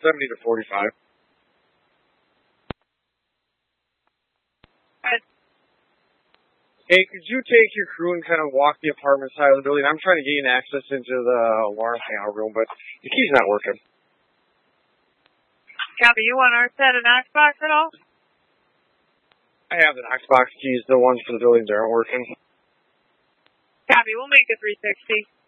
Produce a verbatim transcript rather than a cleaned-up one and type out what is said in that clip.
seventy to forty-five. Hey, could you take your crew and kind of walk the apartment side of the building? I'm trying to gain access into the alarm hangout room, but the key's not working. Copy. You want our set of Knox box at all? I have the Knox box keys. The ones for the buildings aren't working. Copy. We'll make it three sixty.